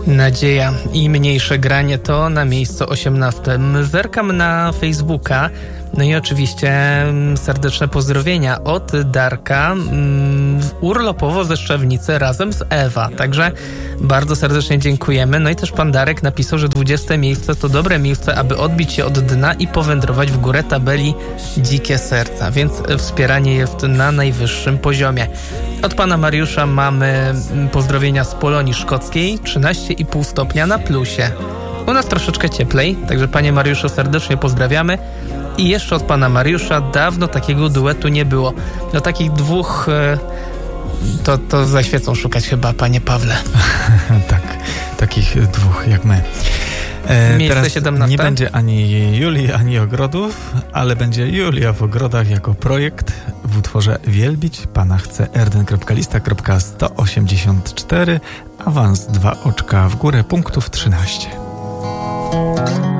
Nadzieja i mniejsze granie to na miejscu 18. Zerkam na Facebooka. No i oczywiście serdeczne pozdrowienia od Darka urlopowo ze Szczawnicy razem z Ewa. Także bardzo serdecznie dziękujemy. No i też pan Darek napisał, że 20 miejsce to dobre miejsce, aby odbić się od dna i powędrować w górę tabeli Dzikie Serca. Więc wspieranie jest na najwyższym poziomie. Od pana Mariusza mamy pozdrowienia z Polonii Szkockiej. 13,5 stopnia na plusie. U nas troszeczkę cieplej, także panie Mariuszu serdecznie pozdrawiamy. I jeszcze od pana Mariusza dawno takiego duetu nie było. No takich dwóch to za świecą szukać chyba, panie Pawle. Tak, takich dwóch jak my. Miejsce teraz 17. Nie będzie ani Julii, ani ogrodów, ale będzie Julia w ogrodach jako projekt w utworze Wielbić Pana chce rden.lista.184, awans 2 oczka w górę, punktów 13.